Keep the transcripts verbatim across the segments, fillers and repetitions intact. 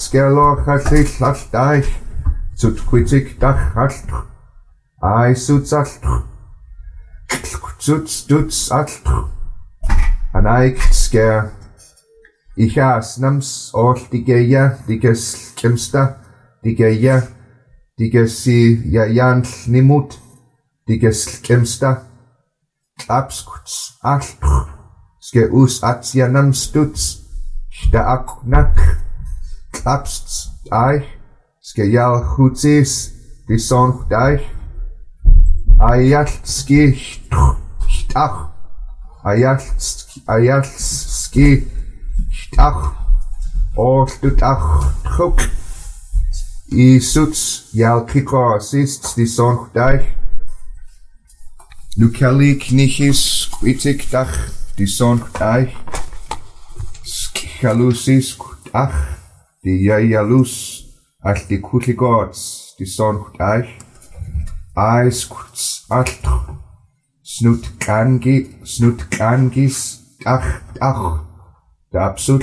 skerlochallil altaich, sut quitig dach altr, ai suts altr, suts duts altr, anaik sker, ichas nams all digeia, diges kemsta, digeia, digesi jajan nimut, diges kemsta, abskuts altr, ske us atsianam stuts, da aknak, absts eich, ske jal hutzis, die son deich, ayaltski chtach, ayaltski chtach, orstutach chuk, I suts jal kikosis, die son deich, nukali knichis quitik dach, die son deich, Chalusis ach, die Jajalus, ach die Kutligots, die son eich, Eis kuts alt, snut kangi, snut kangis, ach, ach, der Absult,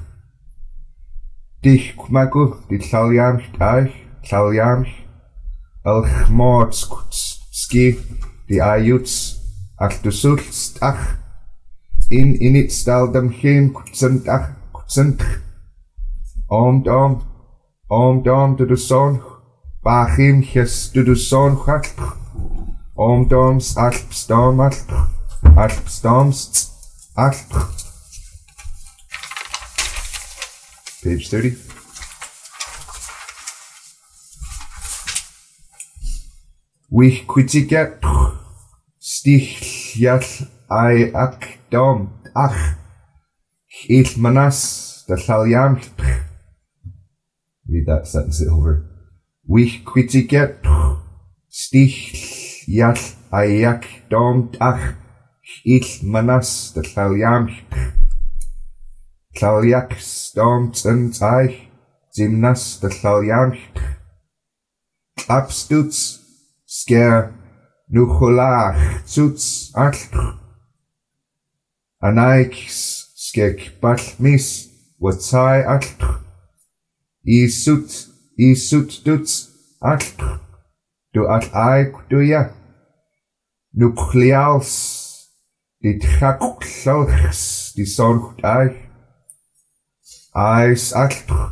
dich kumagu, die Tlaljamcht eich, Tlaljamcht, alch mords kuts, ski, die Ajuts, ach du sulst, ach, in init staldam him kutsant, ach, kutsant, om dom, om dom du du son, bachim ches du du son chatl, om doms alps dom altr, alps doms altr. Page thirty. Wich quitigat, stich jall ai ak dom, ach, il manas, the Thalyam. Read that sentence over. Wich quitiget, stich jall ayak dom, ach, il manas, the Thalyam. Thalyak stom tsent eich, zimnas, the Thalyam. Abstuts, sker, nucholach, zuts, altr. Anaikis, skek balmis, watsai altr. Isut, isut duts, altr. Du at aik duja. Nucleals, dit chaklochs, die zorgt eich. Eis altr.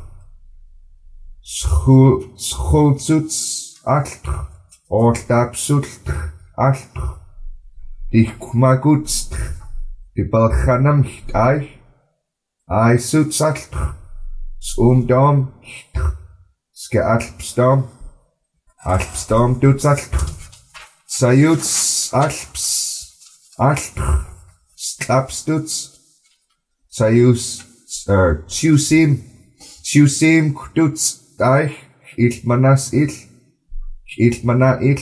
Schulzuts, altr. Ortabsultr, altr. Dich kumagutstr. Die balchanam eich. Eisuts altr. Sumdom, ske alpsdom, alpsdom duts altr. Sayuts alps, altr. Slapstuts, sayus, er, tjusim, tjusim duts eich. Ilmanas il, ilmana il.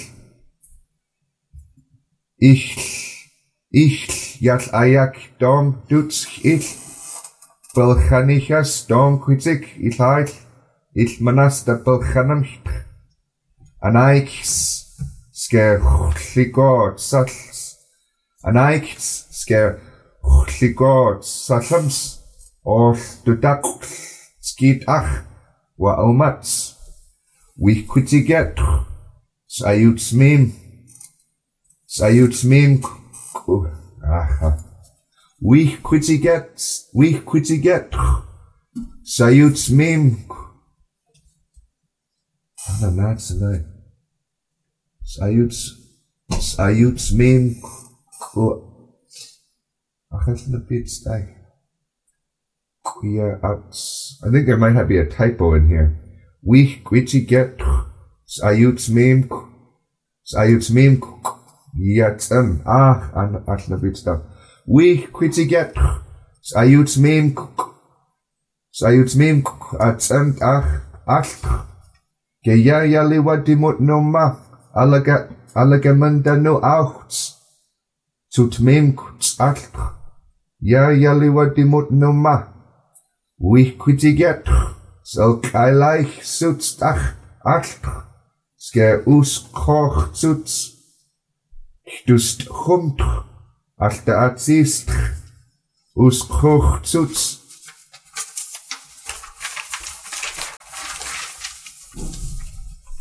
Ich, ich, jal ayak dom duts il. Balchanichas dom quitig ilail, ilmanas da balchanamcht. Anaikis, ske chligod sals. Anaikis, ske chligod salams. Or dudak, skid ach, wa omats. Wich quitiget, sayuts mim, sayuts mim, aha. Wich quitiget, wich quitiget, sayuts mim. Ano nats alay. Sayuts, sayuts mim, achas na bits day. Yeah, I think there might have be a typo in here. Wich quitiget, sayuts mim, sayuts mim, yatsam, ah, an achas na bits day. Wich quitiget, sayuts mim, sayuts mim, atsam, ach, ach. Geya yaliwa dimut no ma, alaga, alaga manda no auchts. Tut mim kuts ach. Ya yaliwa dimut no ma. Wich quitiget, so kailaich suts ach, ach. Ske us koch suts. Dust chumt. Alta atsist, us koch zuts.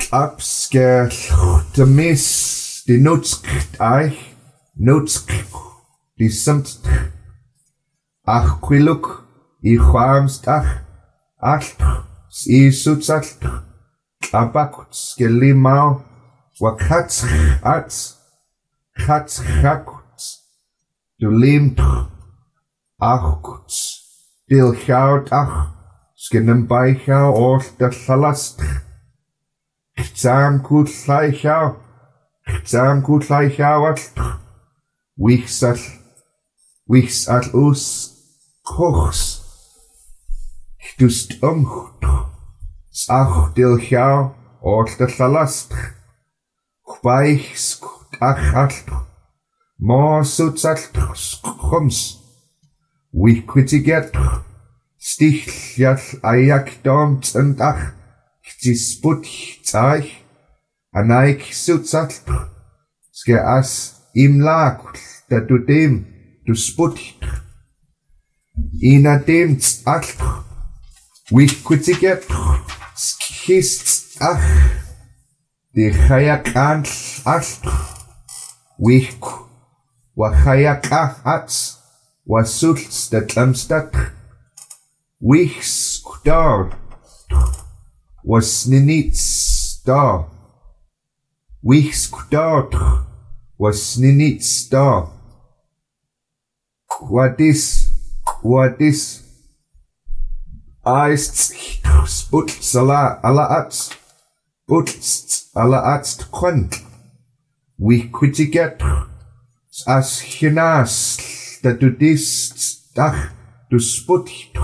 Absker de mis de nuts eich nuts die samt ach quiluk I chwarmstach alt I sutsalt abakuts gelimau wa katz arts katz chakuts du limt achkuts dil chaut ach skinnem baichau all de chalast Chzam kut laichau Chzam kut laichau alt wichsal wichsal us kochs dust umcht ach dil chau all de chalast chbaichs ach alt ma sutsalt chums wich kwitiget stichlial ayak domt and ach Chci sputch zaich anaik sutsalt ske as im lag da du dem du sputch ina dem alt wich kwitiget skist ach di chayak an alt wich wa chayak ach ats wa sults da tlamstat wich skudar was ninits da wichs kudart was ninits da what is what is aist sput sala ala ats putst ala ats kwant we kwitiget as hinas that du dis dach du sput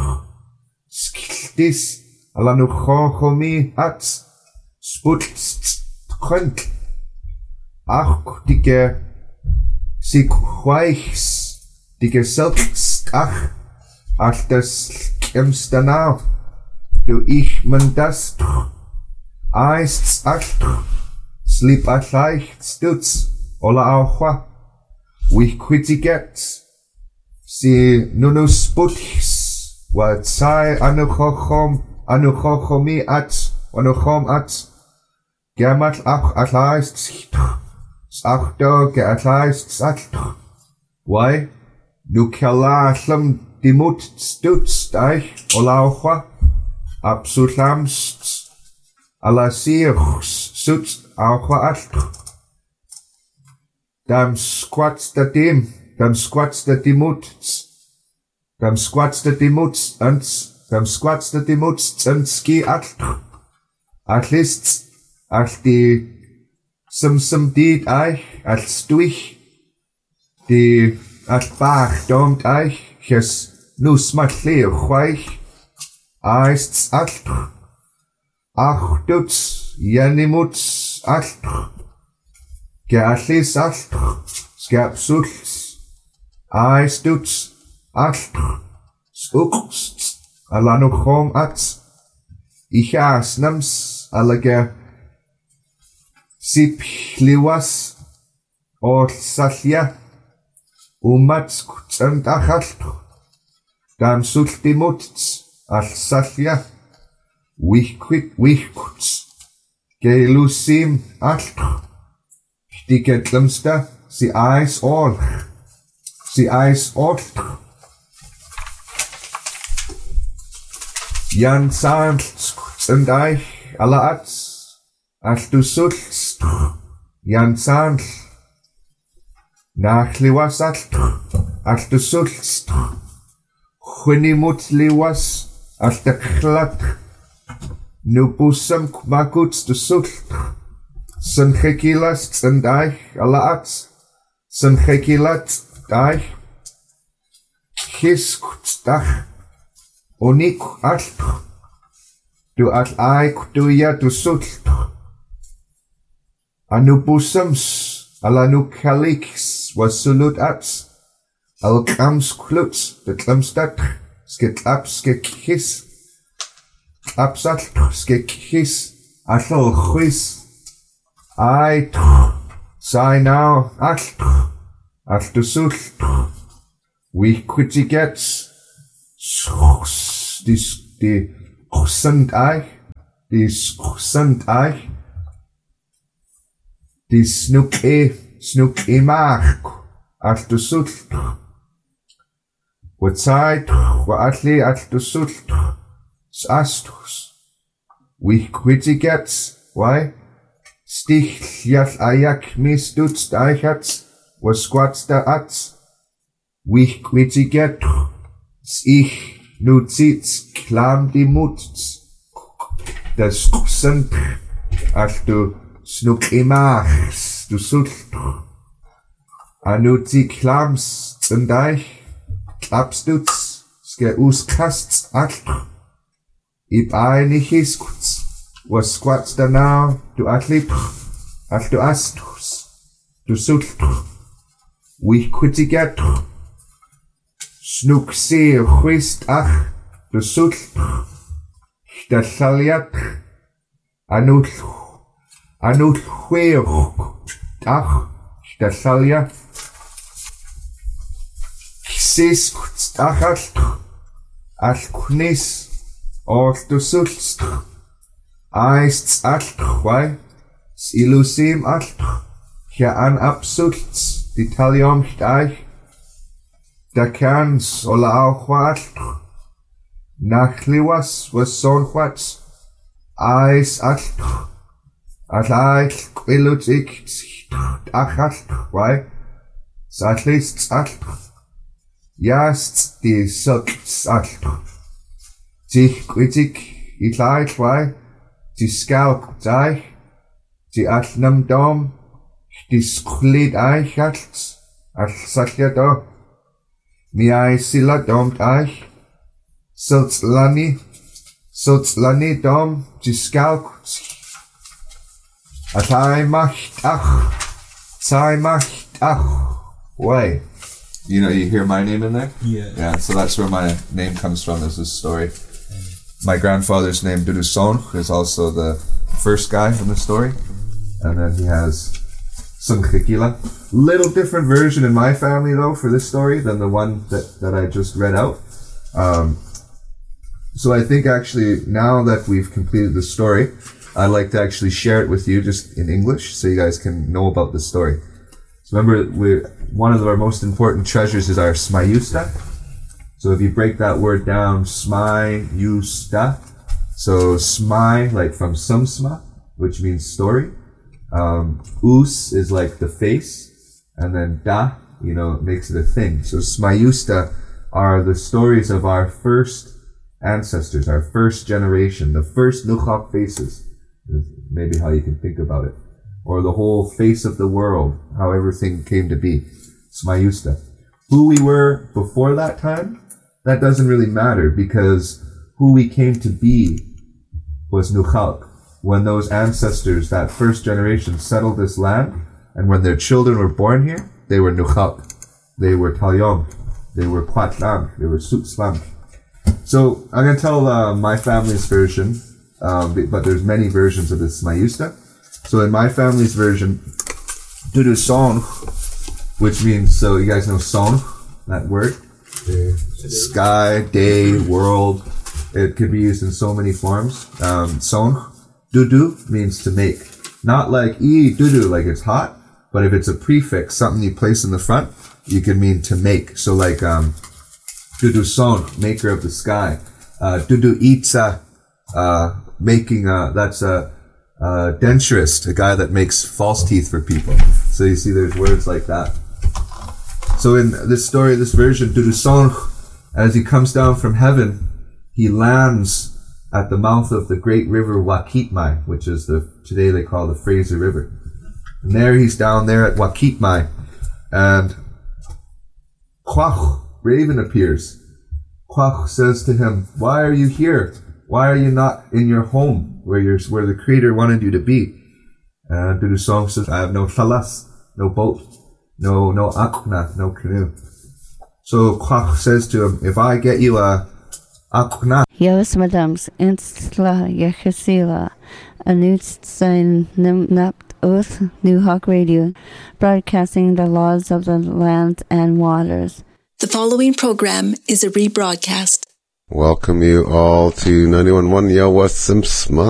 skiltis Alla nu chochomi ats sputst kwant ach dige sig chwaichs dige selbst ach all das kemstanau du ich man das aists alt slip a leicht stutz ola auchwa we quitiget si nunu sputchs wa tsai anu chochom Anu chochomi ats, anu chom ats, germat ach atlaist ach do ge atlaist alt. Why? Nu kella llym dimut stutz daich o lawchwa, absulams ala sirchs sut auchwa alt. Dam squats da dim, dam squats da dimut, dam squats da dimut ans, Dam squats da dimuts and ski at at least at the some some deed I at stuich the at bach domt I hes nu smat leo chwaich aists at ach duts janimuts at ge at least at skap sults ais duts at suks Alanu chom ats ichas nams alaga sip liwas or salya umats kutsand achalt dam sultimuts al salya wich quit wich kuts gelusim alt digetlamsta si eyes all si eyes all Jan Sands and I, alla ats, as du sulst, Jan Sands, nach liwas alt, as du sulst, Chwinimut liwas, as de chlat, nu busam kmaguts du sulst, San chekilas and I, alla ats, San chekilat, I, Hiskut dach, Onik alt, du at aik du ja du sult. Anu busams, alanu kalix was sulut ats, al kams kluts, de klamstat, sketlaps skekis, klapsat skekis, atol chwis, ai, sai now, alt, at du sult, we quitigets, Schos, dis die Sand eich, dis Sand eich, di snuk e, snuk e maach, altu sult. Watsait, wa atli altu sult, astus. We quitty gets, why? Stich yat ayak mis dutst eichats, was squats da ats. We quitty get, ich nutzits klam di mutz. Das sind, als du snuk imachs, du sult. Anutzi klams zundeich, klappst duts, ske uskasts alt. Ib einiges kuts, was squats da now, du atlip, als du astus, du sult. We quitty get, snuk se huist ach, du sult. Da saliat, anul, anul huero, ach, da salia. Ses kuts achal, al kunis, all du sulst. Aists al, why? Silusim al, ja an absults, die talium eich. Da kans, ola auch al. Nachliwas was son whats Ais al Al quilut ik achal why Satlists al Yast di sults al Dich quitik itlaich why Di scalp daich Di alnam dom Di sklid eich alt Al satlia do Mi ai sila dom daich Sults lani, sults lani dom, di scalp. At I macht ach, tai macht ach, way. You know, you hear my name in there? Yeah. Yeah, so that's where my name comes from, is this story. My grandfather's name, Dudu Son, is also the first guy in the story. And then he has some Kikila. Little different version in my family, though, for this story than the one that, that I just read out. Um, So I think actually now that we've completed the story, I'd like to actually share it with you just in English so you guys can know about the story. So remember, we one of our most important treasures is our smayusta. So if you break that word down, smayusta. So smai, like from sumsma, which means story. Um, us is like the face. And then da, you know, makes it a thing. So smayusta are the stories of our first ancestors, our first generation, the first Nuchak faces, is maybe how you can think about it, or the whole face of the world, how everything came to be. Smayusta. Who we were before that time, that doesn't really matter, because who we came to be was Nuchak. When those ancestors, that first generation, settled this land, and when their children were born here, they were Nuchak. They were Talyom. They were Quatlam. They were Sutslam. So I'm going to tell uh, my family's version, um, but there's many versions of this Smayusta. So in my family's version, Dudu Son, which means, so you guys know Son, that word? Yeah. Sky, day, world. It could be used in so many forms. Um, Son, Dudu means to make. Not like e Dudu, like it's hot, but if it's a prefix, something you place in the front, you can mean to make. So like, um, Dudu Son, maker of the sky. Uh, Dudu Itza, uh, making, uh, that's a, a denturist, a guy that makes false teeth for people. So you see there's words like that. So in this story, this version, Dudu Son, as he comes down from heaven, he lands at the mouth of the great river Wakitmai, which is the, today they call the Fraser River. And there he's down there at Wakitmai, and Kwach, Raven appears. Kwach says to him, "Why are you here? Why are you not in your home where you're, where the Creator wanted you to be?" And Dudu Son says, "I have no thalas, no boat, no no akna, no canoe." So Kwach says to him, "If I get you a akna." Yes, madams, instala yechesila, anutzt sein napt oath Nuhawk Radio, broadcasting the laws of the land and waters. The following program is a rebroadcast. Welcome you all to ninety-one point one Yawasim Smut.